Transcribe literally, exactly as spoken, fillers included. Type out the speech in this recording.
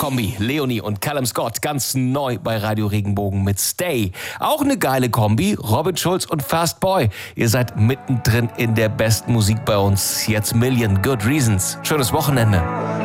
Kombi, Leonie und Callum Scott, ganz neu bei Radio Regenbogen mit Stay. Auch eine geile Kombi, Robin Schulz und Fast Boy. Ihr seid mittendrin in der besten Musik bei uns. Jetzt Million Good Reasons. Schönes Wochenende.